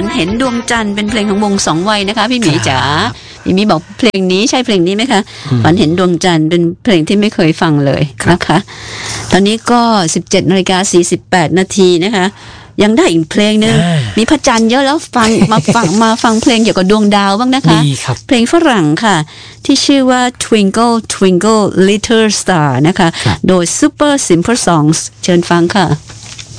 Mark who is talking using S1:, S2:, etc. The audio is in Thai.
S1: ฝันเห็นดวงจันทร์เป็นเพลงของวงสองวัยนะคะพี่หมีจ๋าพี่หมีบอกเพลงนี้ใช่เพลงนี้ไหมคะฝันเห็นดวงจันทร์เป็นเพลงที่ไม่เคยฟังเลยนะคะตอนนี้ก็ 17:48 นาทีนะคะยังได้อีกเพลงนึงมีพระจันทร์เยอะแล้วมาฟังเพลงเกี่ยวกับดวงดาวบ้างนะคะเพลงฝรั่งค่ะที่ชื่อว่า Twinkle Twinkle Little Star นะคะโดย Super Simple Songs เชิญฟังค่ะ